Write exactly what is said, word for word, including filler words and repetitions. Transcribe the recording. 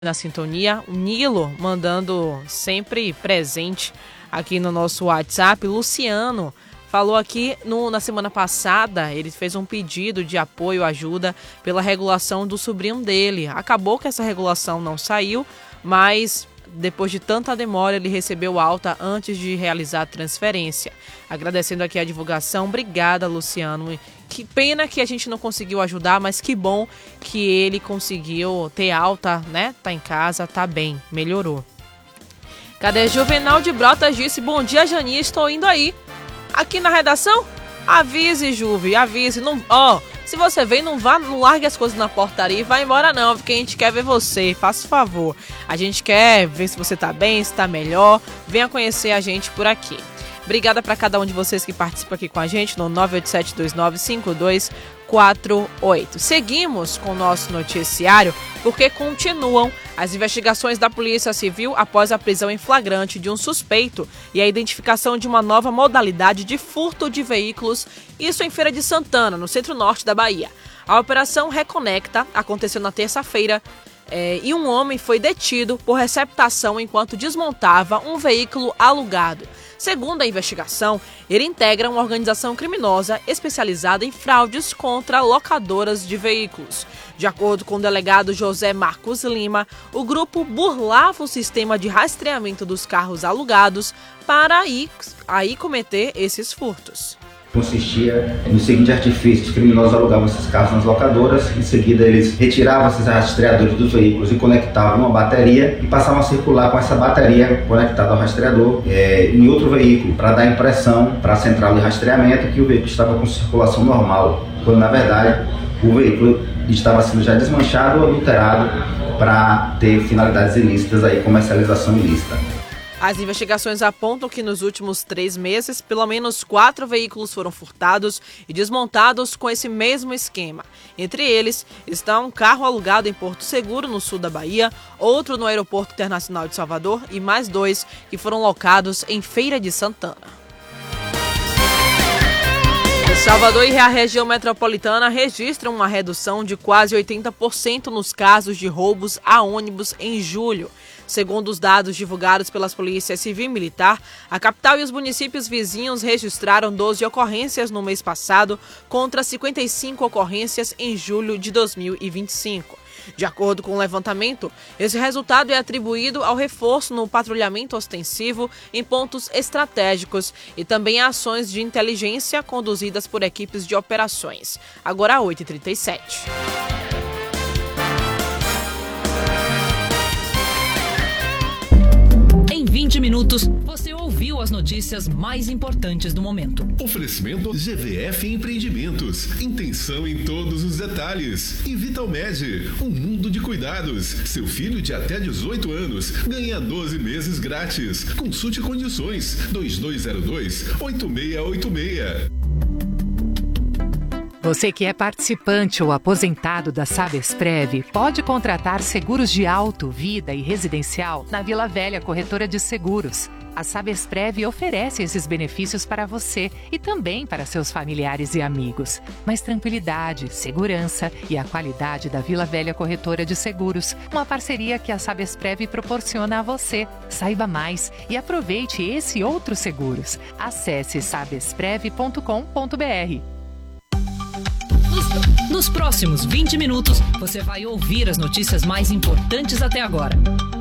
na sintonia, o Nilo mandando sempre presente aqui no nosso WhatsApp. Luciano falou aqui no, na semana passada, ele fez um pedido de apoio, ajuda pela regulação do sobrinho dele. Acabou que essa regulação não saiu, mas depois de tanta demora ele recebeu alta antes de realizar a transferência. Agradecendo aqui a divulgação, obrigada, Luciano. Que pena que a gente não conseguiu ajudar, mas que bom que ele conseguiu ter alta, né? Tá em casa, tá bem, melhorou. Cadê Juvenal de Brotas disse, bom dia, Jani, estou indo aí. Aqui na redação? Avise, Juve, avise. Não, ó, se você vem, não vá, não largue as coisas na portaria e vai embora não, porque a gente quer ver você, faça favor. A gente quer ver se você tá bem, se tá melhor. Venha conhecer a gente por aqui. Obrigada para cada um de vocês que participa aqui com a gente no nove oito sete dois nove cinco dois quatro oito. Seguimos com o nosso noticiário porque continuam as investigações da Polícia Civil após a prisão em flagrante de um suspeito e a identificação de uma nova modalidade de furto de veículos, isso em Feira de Santana, no centro-norte da Bahia. A Operação Reconecta aconteceu na terça-feira é, e um homem foi detido por receptação enquanto desmontava um veículo alugado. Segundo a investigação, ele integra uma organização criminosa especializada em fraudes contra locadoras de veículos. De acordo com o delegado José Marcos Lima, o grupo burlava o sistema de rastreamento dos carros alugados para aí, aí cometer esses furtos. Consistia no seguinte artifício: os criminosos alugavam esses carros nas locadoras, em seguida eles retiravam esses rastreadores dos veículos e conectavam uma bateria e passavam a circular com essa bateria conectada ao rastreador é, em outro veículo, para dar impressão para a central de rastreamento que o veículo estava com circulação normal, quando na verdade o veículo estava sendo já desmanchado ou adulterado para ter finalidades ilícitas, aí, comercialização ilícita. As investigações apontam que nos últimos três meses, pelo menos quatro veículos foram furtados e desmontados com esse mesmo esquema. Entre eles está um carro alugado em Porto Seguro, no sul da Bahia, outro no Aeroporto Internacional de Salvador e mais dois que foram locados em Feira de Santana. Salvador e a região metropolitana registram uma redução de quase oitenta por cento nos casos de roubos a ônibus em julho. Segundo os dados divulgados pelas polícias civil e militar, a capital e os municípios vizinhos registraram doze ocorrências no mês passado, contra cinquenta e cinco ocorrências em julho de dois mil e vinte e cinco. De acordo com o levantamento, esse resultado é atribuído ao reforço no patrulhamento ostensivo em pontos estratégicos e também a ações de inteligência conduzidas por equipes de operações. Agora oito e trinta e sete. Em vinte minutos, você ouviu as notícias mais importantes do momento. Oferecimento G V F Empreendimentos. Intenção em todos os detalhes. E Vitalmed, um mundo de cuidados. Seu filho de até dezoito anos ganha doze meses grátis. Consulte condições. dois dois zero dois, oito seis oito seis. Você que é participante ou aposentado da Sabesprev pode contratar seguros de auto, vida e residencial na Vila Velha Corretora de Seguros. A Sabesprev oferece esses benefícios para você e também para seus familiares e amigos. Mas tranquilidade, segurança e a qualidade da Vila Velha Corretora de Seguros. Uma parceria que a Sabesprev proporciona a você. Saiba mais e aproveite esse e outros seguros. Acesse sabesprev ponto com ponto br. Nos próximos vinte minutos, você vai ouvir as notícias mais importantes até agora.